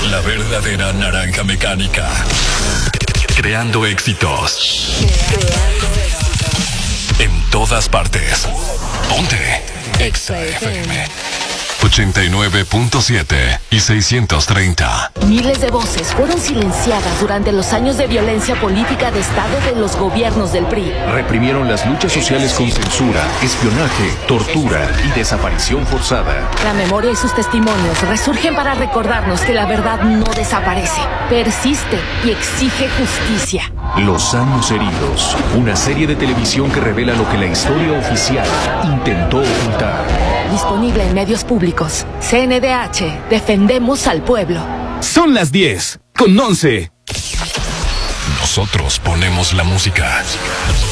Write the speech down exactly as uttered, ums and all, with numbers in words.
La verdadera naranja mecánica. Creando éxitos. Creando éxitos. En todas partes. Ponte Exa F M. ochenta y nueve punto siete y seiscientos treinta. Miles de voces fueron silenciadas durante los años de violencia política de Estado de los gobiernos del P R I. Reprimieron las luchas sociales con censura, espionaje, tortura y desaparición forzada. La memoria y sus testimonios resurgen para recordarnos que la verdad no desaparece, persiste y exige justicia. Los años heridos, una serie de televisión que revela lo que la historia oficial intentó ocultar. Disponible en medios públicos. C N D H, defendemos al pueblo. Son las diez, con once. Nosotros ponemos la música.